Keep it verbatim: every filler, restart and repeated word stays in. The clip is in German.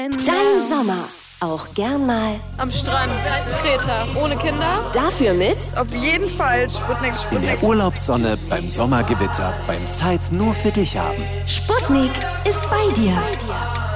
Dein Sommer. Auch gern mal am Strand, Kreta, ohne Kinder. Dafür mit auf jeden Fall Sputnik, Sputnik. In der Urlaubssonne, beim Sommergewitter, beim Zeit nur für dich haben. Sputnik ist bei dir.